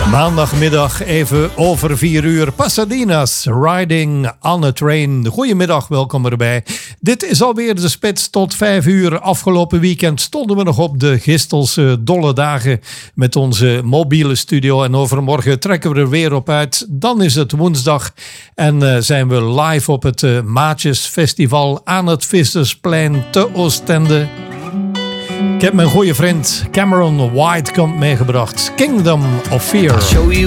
Maandagmiddag even over 4 uur. Pasadena's Riding on a Train. Goedemiddag, welkom erbij. Dit is alweer de spits tot 5 uur. Afgelopen weekend stonden we nog op de Gistelse dolle dagen met onze mobiele studio. En overmorgen trekken we er weer op uit. Dan is het woensdag en zijn we live op het Maatjesfestival aan het Vissersplein te Oostende. Ik heb mijn goede vriend Cameron White meegebracht. Kingdom of Fear.